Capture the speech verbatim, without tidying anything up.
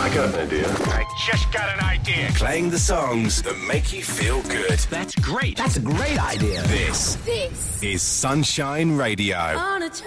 I got an idea. I just got an idea. Playing the songs that make you feel good. That's great. That's a great idea. This, This is Sunshine Radio. on a